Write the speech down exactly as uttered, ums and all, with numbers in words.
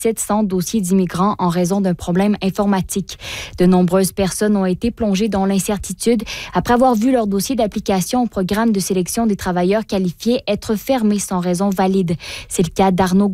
sept cents dossiers d'immigrants en raison d'un problème informatique. De nombreuses personnes ont été plongées dans l'incertitude après avoir vu leur dossier d'application au programme de sélection des travailleurs qualifiés être fermé sans raison valide. C'est le cas d'Arnaud